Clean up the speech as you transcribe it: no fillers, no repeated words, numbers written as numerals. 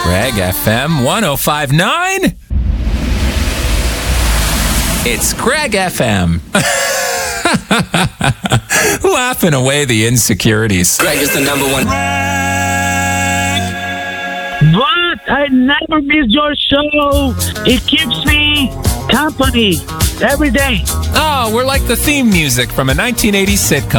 Greg FM 105.9. It's Greg FM. Laughing away the insecurities. Greg is the number one. But I never miss your show. It keeps me company every day. Oh, we're like the theme music from a 1980s sitcom.